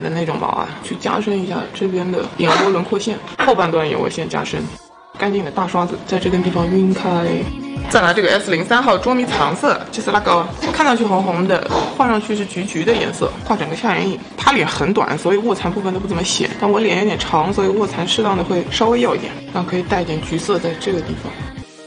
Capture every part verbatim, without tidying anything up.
的那种毛啊，去加深一下这边的眼窝轮廓线，后半段眼窝线加深。干净的大刷子在这根地方晕开。再拿这个 S 零三 号捉迷藏色，这是那个看上去红红的，画上去是橘橘的颜色，画整个下眼影。他脸很短，所以卧蚕部分都不怎么显，但我脸有点长，所以卧蚕适当的会稍微要一点，然后可以带一点橘色在这个地方。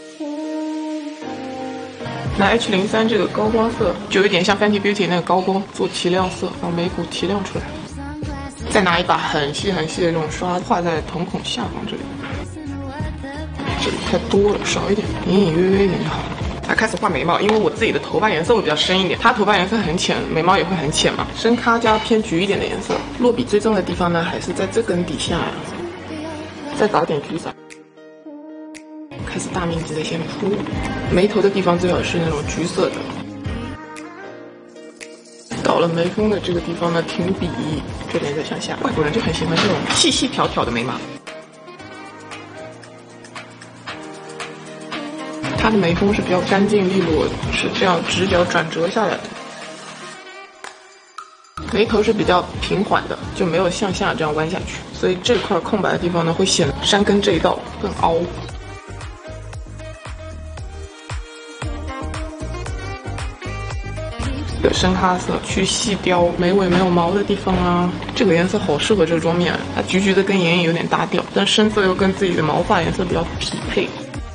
拿 H 零三 这个高光色，就有点像 Fenty Beauty 那个高光做提亮色，让眉骨提亮出来。再拿一把很细很细的这种刷，画在瞳孔下方这里。这里太多了，少一点，隐隐约约一点就好了。来开始画眉毛，因为我自己的头发颜色会比较深一点，它头发颜色很浅，眉毛也会很浅嘛，深咖加偏橘一点的颜色。落笔最重的地方呢，还是在这根底下呀，再打点橘色。开始大面积的先铺，眉头的地方最好是那种橘色的。到了眉峰的这个地方呢，停笔，这边再向下。外国人就很喜欢这种细细条条的眉毛。它的眉峰是比较干净利落的，是这样直角转折下来的。眉头是比较平缓的，就没有向下这样弯下去，所以这块空白的地方呢，会显得山根这一道更凹。的深咖色去细雕眉尾没有毛的地方啊，这个颜色好适合这个妆面，它橘橘的跟眼影有点搭调，但深色又跟自己的毛发颜色比较匹配。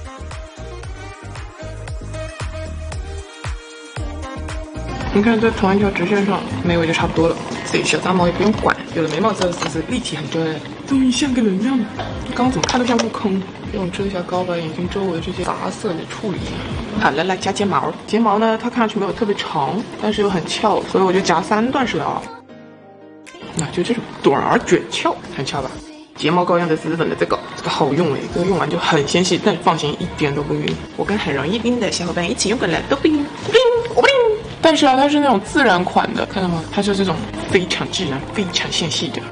你看在同一条直线上，眉尾就差不多了，自己小杂毛也不用管，有了眉毛这丝丝立体很真，终于像个人样了。刚刚怎么看都像悟空。用遮瑕膏把眼睛周围的这些杂色给处理一下。好了，来夹睫毛。睫毛呢，它看上去没有特别长，但是又很翘，所以我就夹三段式的啊。那就这种短而卷翘，很翘吧？睫毛膏样的紫粉的这个，这个好用诶，这个用完就很纤细，但放心，一点都不晕。我跟很容易晕的小伙伴一起用过来都不晕，不晕，我不晕。但是啊，它是那种自然款的，看到吗？它是这种非常自然、非常纤细的。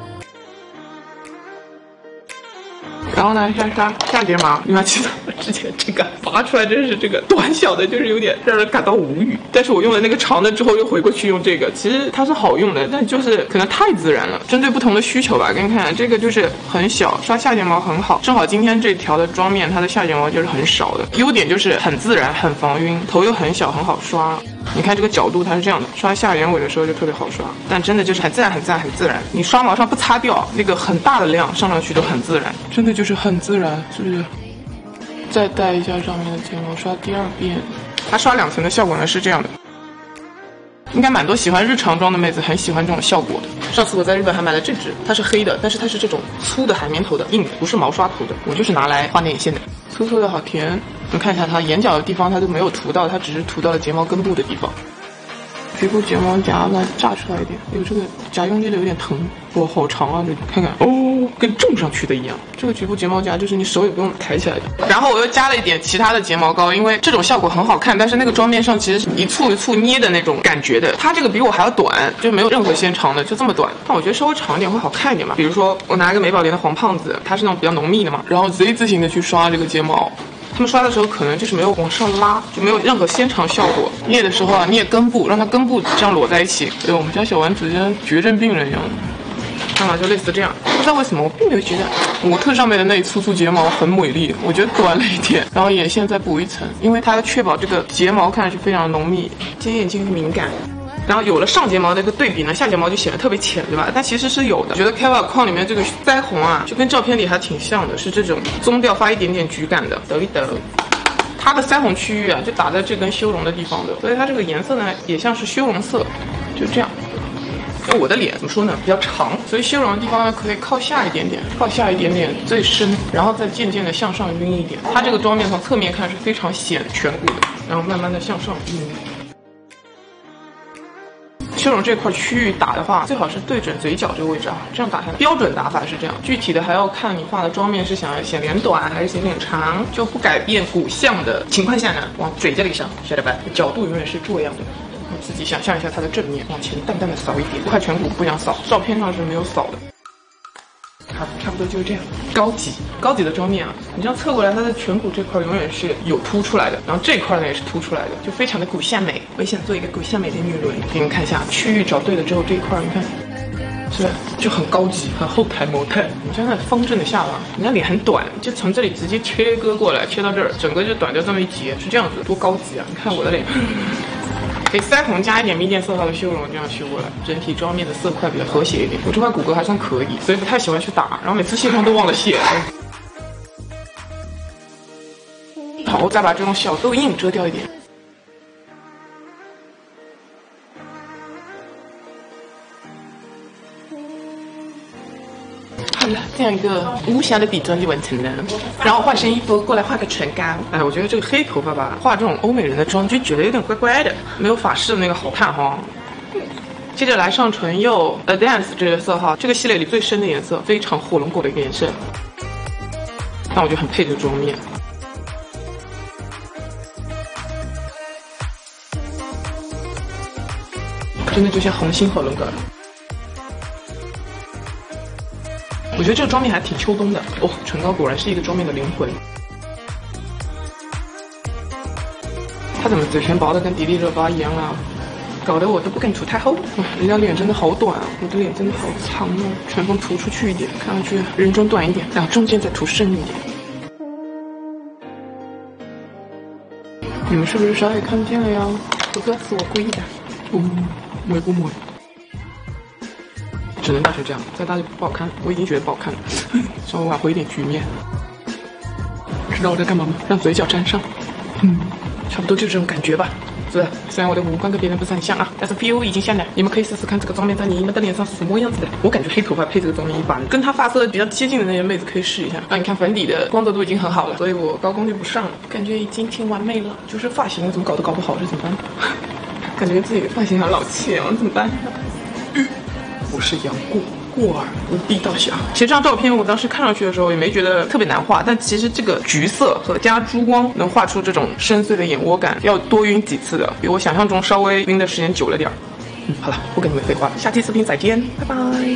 然后呢，下刷下睫毛，你们记得我之前这个拔出来真是这个短小的，就是有点让人感到无语。但是我用了那个长的之后，又回过去用这个，其实它是好用的，但就是可能太自然了。针对不同的需求吧，给你看，这个就是很小，刷下睫毛很好。正好今天这条的妆面，它的下睫毛就是很少的，优点就是很自然，很防晕，头又很小，很好刷。你看这个角度它是这样的，刷下眼尾的时候就特别好刷，但真的就是很自然很自然很自然，你刷毛上不擦掉，那个很大的量上上去都很自然，真的就是很自然，是不是？再带一下上面的睫毛，刷第二遍。它刷两层的效果呢是这样的，应该蛮多喜欢日常妆的妹子很喜欢这种效果的。上次我在日本还买了这支，它是黑的，但是它是这种粗的海绵头的，硬的，不是毛刷头的，我就是拿来画内眼线的。粗粗的好甜，你看一下它眼角的地方它都没有涂到，它只是涂到了睫毛根部的地方。局部睫毛夹呢炸出来一点，有这个夹用力的有点疼，哇好长啊，这个看看哦，跟种上去的一样。这个局部睫毛夹就是你手也不用抬起来的。然后我又加了一点其他的睫毛膏，因为这种效果很好看，但是那个妆面上其实是一簇一簇捏的那种感觉的，它这个比我还要短，就没有任何纤长的，就这么短。但我觉得稍微长一点会好看一点嘛。比如说我拿一个美宝莲的黄胖子，它是那种比较浓密的嘛，然后 Z 字形的去刷这个睫毛。他们刷的时候可能就是没有往上拉，就没有任何纤长效果。捏的时候啊，捏根部，让它根部这样裸在一起。对，我们家小丸子像绝症病人一样的，看嘛，就类似这样。不知道为什么，我并没有觉得模特上面的那一簇簇睫毛很美丽，我觉得短了一点。然后眼线再补一层，因为它要确保这个睫毛看上去非常浓密，今天眼睛很敏感。然后有了上睫毛的一个对比呢，下睫毛就显得特别浅，对吧？但其实是有的。我觉得 Keva 框里面这个腮红啊，就跟照片里还挺像的，是这种棕调发一点点橘感的。抖一抖，它的腮红区域啊，就打在这根修容的地方的，所以它这个颜色呢，也像是修容色，就这样。因为我的脸怎么说呢，比较长，所以修容的地方呢可以靠下一点点，靠下一点点最深，然后再渐渐的向上晕一点。它这个妆面从侧面看是非常显颧骨的，然后慢慢的向上晕。修容这块区域打的话，最好是对准嘴角这个位置啊，这样打下来。标准打法是这样，具体的还要看你画的妆面是想要显脸短还是显脸长，就不改变骨相的情况下呢，往嘴这里上，晓得吧？角度永远是这样的。你自己想象一下它的正面，往前淡淡的扫一点，这块颧骨不想扫，照片上是没有扫的。好，差不多就是这样。高级高级的妆面啊，你这样侧过来，它的颧骨这块永远是有凸出来的，然后这块呢也是凸出来的，就非常的骨相美。我也想做一个骨相美的女人，给你们看一下，区域找对了之后，这一块你看。 是吧？就很高级，很后台模特。你看那方正的下巴，人家脸很短，就从这里直接切割过来，切到这儿，整个就短掉这么一截，是这样子，多高级啊！你看我的脸。给腮红加一点蜜靛色号的修容，这样修过来，整体妆面的色块比较和谐一点。我这块骨骼还算可以，所以不太喜欢去打，然后每次卸妆都忘了卸。好，我再把这种小痘印遮掉一点。好了，这样一个无瑕的底妆就完成了。然后换身衣服过来画个唇膏。哎，我觉得这个黑头发吧，画这种欧美人的妆就觉得有点怪怪的，没有法式的那个好看哈。接着来上唇釉 Adance 这个色号，这个系列里最深的颜色，非常火龙果的一个颜色。那我就很配这个妆面。真的就像红心火龙果。我觉得这个妆面还挺秋冬的哦，唇膏果然是一个妆面的灵魂。他怎么嘴唇薄的跟迪丽热巴一样啊？搞得我都不敢涂太厚。哇，人家脸真的好短啊，我的脸真的好长哦。唇峰涂出去一点，看上去人中短一点，然后中间再涂深一点。你们是不是啥也看不见了呀？这个是我故意的。哦，美不美？只能大成这样，再大就不好看了。我已经觉得不好看了，稍微挽回一点局面。知道我在干嘛吗？让嘴角沾上。嗯，差不多就这种感觉吧。是，虽然我的五官跟别人不是很像啊，但是 feel 已经像了。你们可以试试看这个妆面在你们的脸上是什么样子的。我感觉黑头发配这个妆面一般，跟她发色比较接近的那些妹子可以试一下。那你看粉底的光泽度已经很好了，所以我高光就不上了，感觉已经挺完美了。就是发型我怎么搞都搞不好，这怎么办？感觉自己的发型很老气，我怎么办？我是杨过，过儿无比大侠。其实这张照片我当时看上去的时候也没觉得特别难画，但其实这个橘色和加珠光能画出这种深邃的眼窝感，要多晕几次的，比我想象中稍微晕的时间久了点儿。嗯，好了，不跟你们废话了，下期视频再见，拜拜。